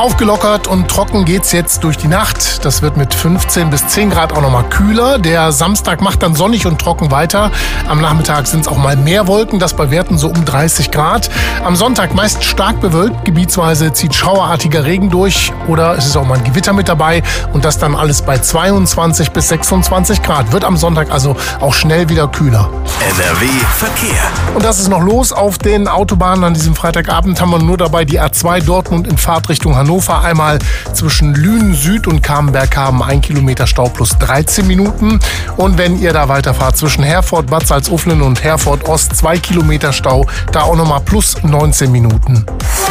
Aufgelockert und trocken geht's jetzt durch die Nacht. Das wird mit 15 bis 10 Grad auch nochmal kühler. Der Samstag macht dann sonnig und trocken weiter. Am Nachmittag sind es auch mal mehr Wolken, das bei Werten so um 30 Grad. Am Sonntag meist stark bewölkt, gebietsweise zieht schauerartiger Regen durch oder es ist auch mal ein Gewitter mit dabei und das dann alles bei 22 bis 26 Grad. Wird am Sonntag also auch schnell wieder kühler. NRW Verkehr. Und das ist noch los auf den Autobahnen. An diesem Freitagabend haben wir nur dabei die A2 Dortmund in Fahrtrichtung Hannover. Einmal zwischen Lünen Süd und Kamenberg haben 1 Kilometer Stau plus 13 Minuten. Und wenn ihr da weiterfahrt zwischen Herford, Bad Salzuflen und Herford Ost 2 Kilometer Stau, da auch nochmal plus 19 Minuten.